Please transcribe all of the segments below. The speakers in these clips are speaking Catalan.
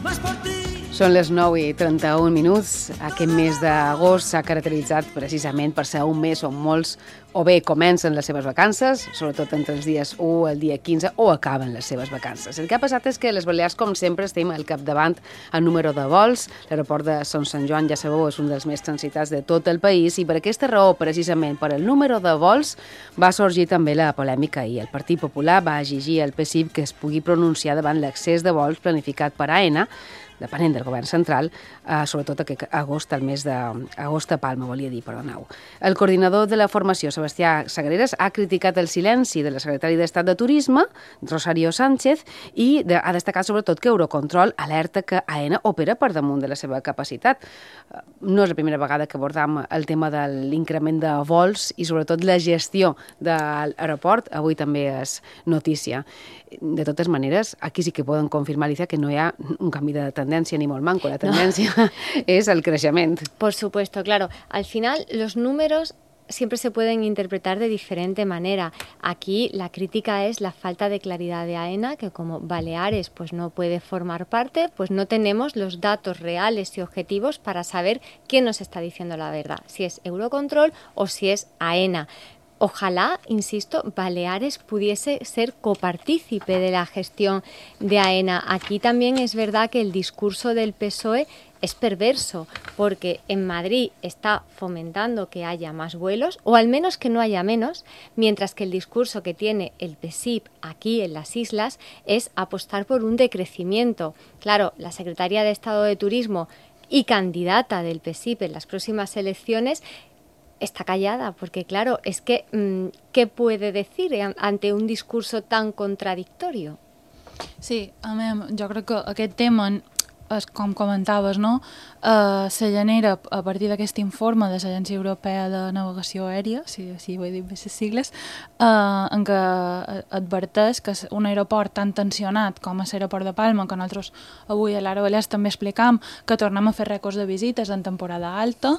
Són les 9:31. Aquest mes d'agost s'ha caracteritzat precisament per ser un mes on molts o bé comencen les seves vacances, sobretot entre els dies 1 al dia 15, o acaben les seves vacances. El que ha passat és que les Balears, com sempre, estem al capdavant en número de vols. L'aeroport de Son Sant Joan, ja sabeu, és un dels més transitats de tot el país i per aquesta raó, precisament per el número de vols, va sorgir també la polèmica i el Partit Popular va exigir al PSIB que es pugui pronunciar davant l'excés de vols planificat per AENA, depenent del govern central, sobretot aquest agost, el mes d'agost a Palma, volia dir, perdoneu. El coordinador de la formació, Sebastià Sagreras, ha criticat el silenci de la secretària d'Estat de Turisme, Rosario Sánchez, i ha destacat sobretot que Eurocontrol alerta que AENA opera per damunt de la seva capacitat. No és la primera vegada que abordam el tema de l'increment de vols i sobretot la gestió de l'aeroport. Avui també és notícia. De totes maneres, aquí sí que poden confirmar, Alicia, que no hi ha un canvi de tendència ni molt manco. La tendència es el creixement. Por supuesto, claro. Al final, los números siempre se pueden interpretar de diferente manera. Aquí la crítica es la falta de claridad de AENA, que como Baleares pues no puede formar parte, pues no tenemos los datos reales y objetivos para saber quién nos está diciendo la verdad, si es Eurocontrol o si es AENA. Ojalá, insisto, Baleares pudiese ser copartícipe de la gestión de AENA. Aquí también es verdad que el discurso del PSOE es perverso, porque en Madrid está fomentando que haya más vuelos, o al menos que no haya menos, mientras que el discurso que tiene el PSIB aquí en las islas es apostar por un decrecimiento. Claro, la secretaria de Estado de Turismo y candidata del PSIB en las próximas elecciones está callada, porque claro, es que ¿qué puede decir ante un discurso tan contradictorio? Sí, jo crec que aquest tema, com comentaves, no? Se genera a partir d'aquest informe de l'Agència Europea de Navegació Aèria, si ho he dit bé les sigles, en què adverteix que un aeroport tan tensionat com és l'aeroport de Palma, que nosaltres avui a l'Ara Balears també explicam que tornem a fer rècords de visites en temporada alta,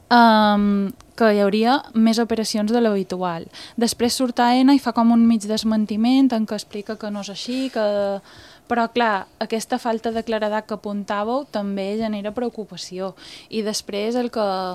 que hi hauria més operacions de l'habitual. Després surt AENA i fa com un mig desmentiment en què explica que no és així, però, clar, aquesta falta de claredat que apuntàveu també genera preocupació. I després és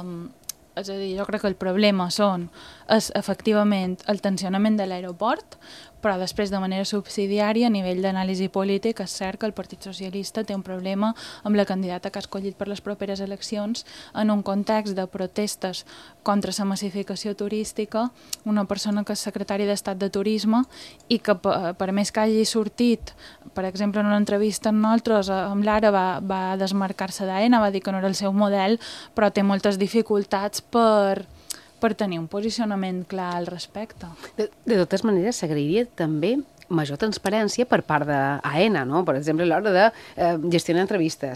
a dir, jo crec que el problema és efectivament el tensionament de l'aeroport, però després de manera subsidiària, a nivell d'anàlisi polític, és cert que el Partit Socialista té un problema amb la candidata que ha escollit per les properes eleccions en un context de protestes contra la massificació turística, una persona que és secretària d'Estat de Turisme i que, per més que hagi sortit, per exemple, en una entrevista amb nosaltres, amb l'Ara va desmarcar-se d'AENA, va dir que no era el seu model, però té moltes dificultats per tenir un posicionament clar al respecte. De totes maneres, s'agrairia també major transparència per part d'AENA, no? Per exemple, a l'hora de gestionar entrevistes.